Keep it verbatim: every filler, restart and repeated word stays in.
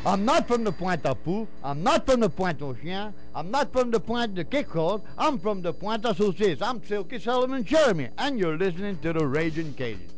I'm not from the Pointe-à-Pitre. I'm not from the Pointe-aux-Chiens. I'm not from the Pointe de Quelque. I'm from the Pointe-à-Saucisse. I'm Silky Solomon Jeremy, and you're listening to the Raging Cajun.